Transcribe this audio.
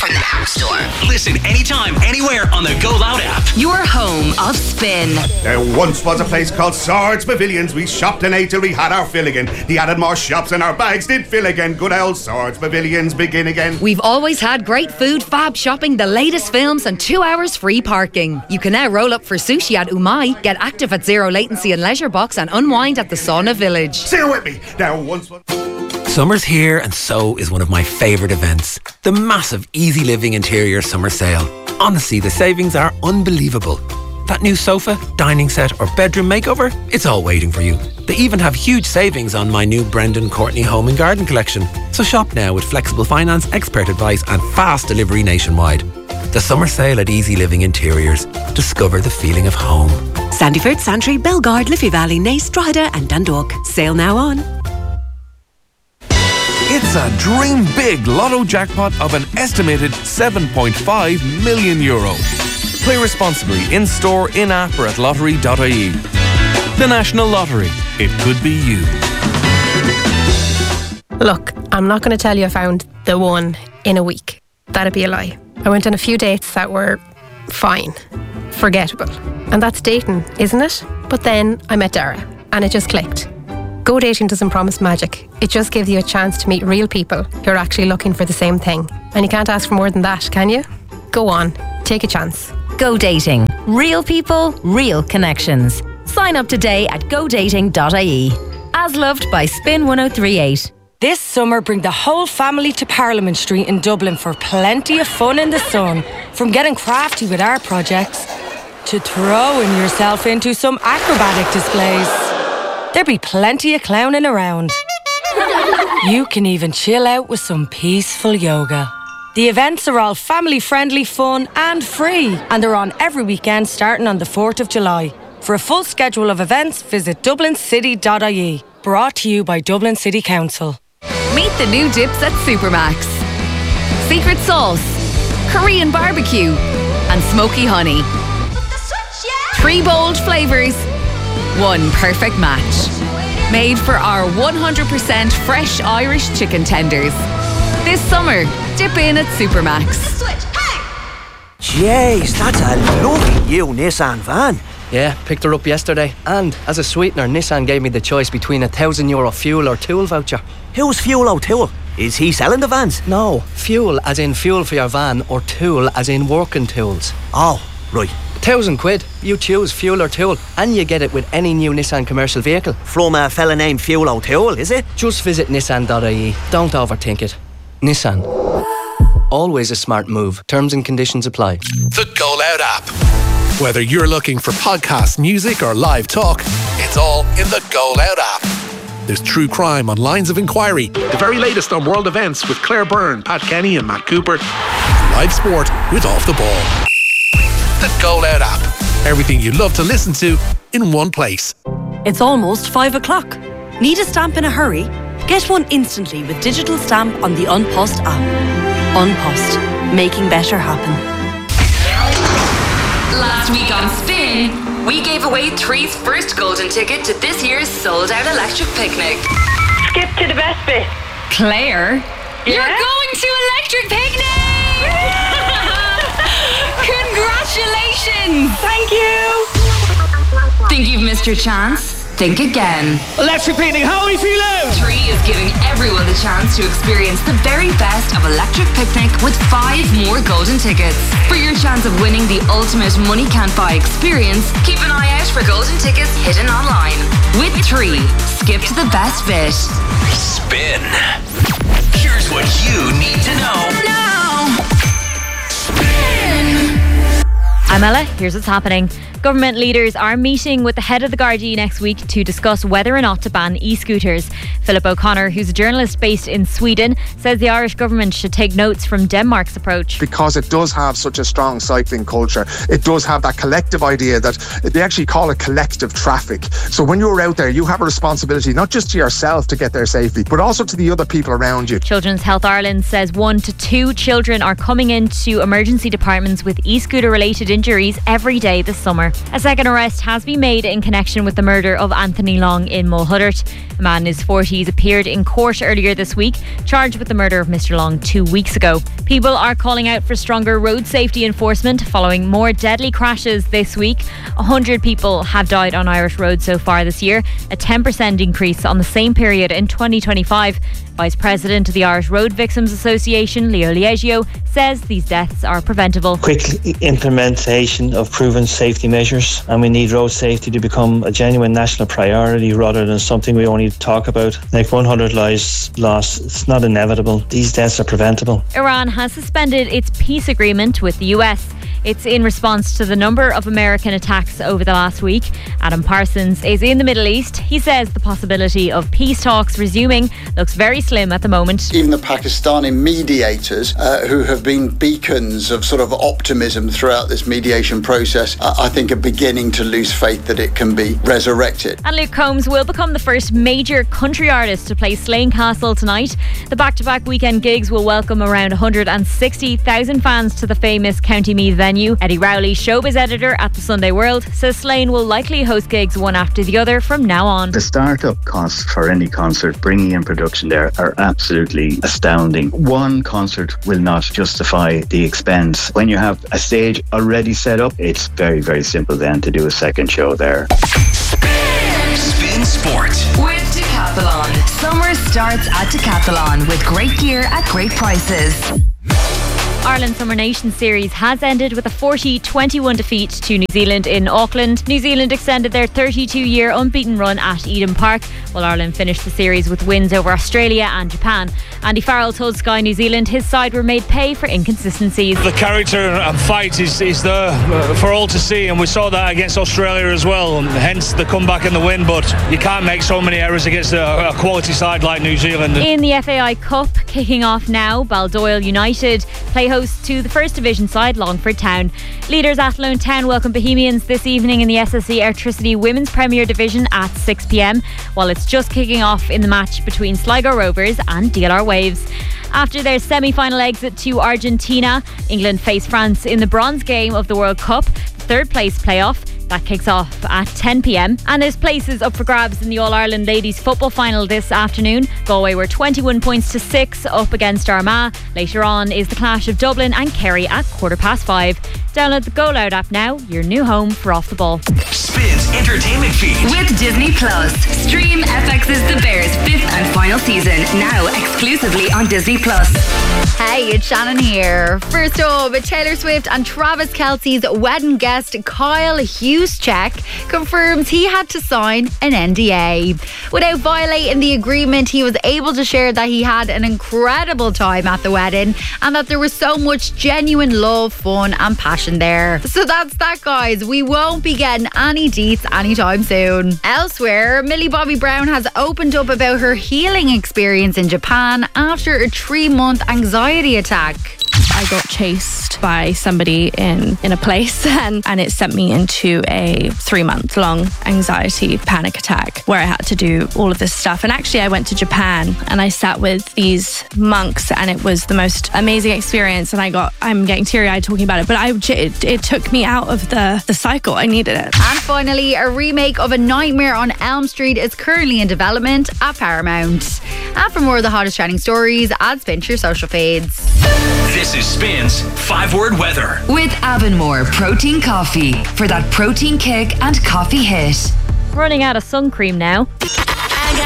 from the App Store. Listen anytime, anywhere on the Go Loud app. Your home of spin. There once was a place called Swords Pavilions. We shopped and ate till we had our fill again. They added more shops and our bags did fill again. Good old Swords Pavilions begin again. We've always had great food, fab shopping, the latest films and 2 hours free parking. You can now roll up for sushi at Umai, get active at Zero Latency and Leisure Box and unwind at the Sauna Village. Sing it with me. There once was... Summer's here and so is one of my favourite events. The massive Easy Living Interior Summer Sale. Honestly, the savings are unbelievable. That new sofa, dining set or bedroom makeover, it's all waiting for you. They even have huge savings on my new Brendan Courtney Home and Garden collection. So shop now with flexible finance, expert advice and fast delivery nationwide. The summer sale at Easy Living Interiors. Discover the feeling of home. Sandyford, Santry, Belgard, Liffey Valley, Naas, Drogheda and Dundalk. Sale now on. It's a dream big lotto jackpot of an estimated €7.5 million. Play responsibly in store, in app or at lottery.ie. The National Lottery. It could be you. Look, I'm not going to tell you I found the one in a week. That'd be a lie. I went on a few dates that were fine, forgettable. And that's dating, isn't it? But then I met Dara and it just clicked. Go dating doesn't promise magic. It just gives you a chance to meet real people who are actually looking for the same thing. And you can't ask for more than that, can you? Go on, take a chance. Go Dating. Real people, real connections. Sign up today at godating.ie. As loved by Spin 1038. This summer, bring the whole family to Parliament Street in Dublin for plenty of fun in the sun. From getting crafty with our projects to throwing yourself into some acrobatic displays. There'll be plenty of clowning around. You can even chill out with some peaceful yoga. The events are all family-friendly, fun and free. And they're on every weekend starting on the 4th of July. For a full schedule of events, visit dublincity.ie. Brought to you by Dublin City Council. Meet the new dips at Supermax. Secret sauce, Korean barbecue and smoky honey. 3 bold flavours, 1 perfect match. Made for our 100% fresh Irish chicken tenders. This summer, dip in at Supermax. Jeez, that's a lovely new Nissan van. Yeah, picked her up yesterday. And as a sweetener, Nissan gave me the choice between €1,000 fuel or tool voucher. Who's Fuel O'Toole? Is he selling the vans? No, fuel as in fuel for your van or tool as in working tools. Oh, right. £1,000. You choose fuel or tool and you get it with any new Nissan commercial vehicle. From a fella named Fuel O'Toole, is it? Just visit nissan.ie. Don't overthink it. Nissan. Always a smart move. Terms and conditions apply. The Go Loud app. Whether you're looking for podcasts, music or live talk, it's all in the Go Loud app. There's true crime on Lines of Inquiry, the very latest on world events with Claire Byrne, Pat Kenny and Matt Cooper, and live sport with Off the Ball. The Go Loud app. Everything you love to listen to in one place. It's almost 5 o'clock. Need a stamp in a hurry? Get one instantly with digital stamp on the An Post app. An Post. Making better happen. Last week on Spin, we gave away Three's first golden ticket to this year's sold-out electric picnic. Skip to the best bit. Claire, you're going to electric picnic! Congratulations! Thank you! Think you've missed your chance? Think again. Electric picnic, how are we feeling? Three is giving everyone the chance to experience the very best of Electric Picnic with 5 more golden tickets. For your chance of winning the ultimate money can't buy experience, keep an eye out for golden tickets hidden online. With 3, skip to the best bit. Spin. Here's what you need to know now. Spin. I'm Ella. Here's what's happening. Government leaders are meeting with the head of the Gardaí next week to discuss whether or not to ban e-scooters. Philip O'Connor, who's a journalist based in Sweden, says the Irish government should take notes from Denmark's approach. Because it does have such a strong cycling culture. It does have that collective idea that they actually call it collective traffic. So when you're out there, you have a responsibility not just to yourself to get there safely, but also to the other people around you. Children's Health Ireland says 1 to 2 children are coming into emergency departments with e-scooter related injuries every day this summer. more. A second arrest has been made in connection with the murder of Anthony Long in Mulhuddart. A man in his 40s appeared in court earlier this week, charged with the murder of Mr. Long 2 weeks ago. People are calling out for stronger road safety enforcement following more deadly crashes this week. 100 people have died on Irish roads so far this year, a 10% increase on the same period in 2025. Vice President of the Irish Road Victims Association, Leo Liegio, says these deaths are preventable. Quick implementation of proven safety measures, and we need road safety to become a genuine national priority rather than something we only talk about. Like 100 lives lost, it's not inevitable. These deaths are preventable. Iran has suspended its peace agreement with the US. It's in response to the number of American attacks over the last week. Adam Parsons is in the Middle East. He says the possibility of peace talks resuming looks very slim at the moment. Even the Pakistani mediators, who have been beacons of sort of optimism throughout this mediation process, I think are beginning to lose faith that it can be resurrected. And Luke Combs will become the first major country artist to play Slane Castle tonight. The back-to-back weekend gigs will welcome around 160,000 fans to the famous County Meath venue. Eddie Rowley, showbiz editor at the Sunday World, says Slane will likely host gigs one after the other from now on. The startup costs for any concert, bringing in production there, are absolutely astounding. One concert will not justify the expense. When you have a stage already set up, it's very, very simple then to do a second show there. Spin Sport with Decathlon. Summer starts at Decathlon with great gear at great prices. Ireland Summer Nations Series has ended with a 40-21 defeat to New Zealand in Auckland. New Zealand extended their 32-year unbeaten run at Eden Park, while Ireland finished the series with wins over Australia and Japan. Andy Farrell told Sky New Zealand his side were made pay for inconsistencies. The character and fight is there for all to see, and we saw that against Australia as well, and hence the comeback and the win. But you can't make so many errors against a quality side like New Zealand. In the FAI Cup, kicking off now, Baldoyle United play host to the First Division side Longford Town. Leaders Athlone Town welcome Bohemians this evening in the SSE Airtricity Women's Premier Division at 6 p.m, while it's just kicking off in the match between Sligo Rovers and DLR Waves. After their semi-final exit to Argentina, England face France in the bronze game of the World Cup, the third place playoff. That kicks off at 10 p.m. And there's places up for grabs in the All-Ireland Ladies Football Final this afternoon. Galway were 21 points to 6 up against Armagh. Later on is the clash of Dublin and Kerry at 5:15. Download the Go Loud app now, your new home for Off the Ball. Spins entertainment feed with Disney Plus. Stream FX's The Bears 5th and final season now exclusively on Disney Plus. Hey, it's Shannon here. First up, Taylor Swift and Travis Kelce's wedding guest Kyle Juszczyk confirms he had to sign an NDA. Without violating the agreement, he was able to share that he had an incredible time at the wedding and that there was so much genuine love, fun and passion there. So that's that, guys. We won't be getting any deets anytime soon. Elsewhere, Millie Bobby Brown has opened up about her healing experience in Japan after a 3-month anxiety attack. I got chased by somebody in a place and it sent me into a 3-month-long anxiety panic attack where I had to do all of this stuff. And actually I went to Japan and I sat with these monks and it was the most amazing experience, and I'm getting teary-eyed talking about it, but it took me out of the cycle. I needed it. And finally, a remake of A Nightmare on Elm Street is currently in development at Paramount. And for more of the hottest trending stories, add Spin to your social feeds. This is Spin's 5-word weather. With Avonmore Protein Coffee for that protein kick and coffee hit. Running out of sun cream now.